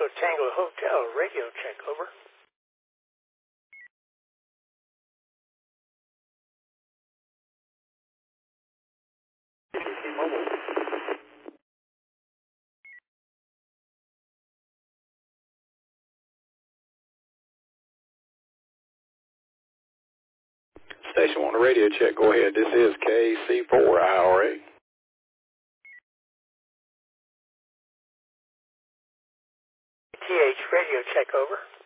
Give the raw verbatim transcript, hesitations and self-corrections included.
Echo Tango Hotel, radio check, over. Station one, radio check. Go ahead. This is K C four I R A. T H radio check, over.